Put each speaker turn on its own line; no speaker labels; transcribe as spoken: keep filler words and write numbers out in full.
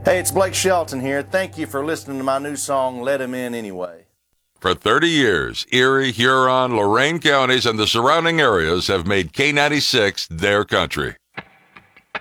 Hey, it's Blake Shelton here. Thank you for listening to my new song, Let Him In Anyway.
For thirty years, Erie, Huron, Lorain counties, and the surrounding areas have made K ninety-six their country.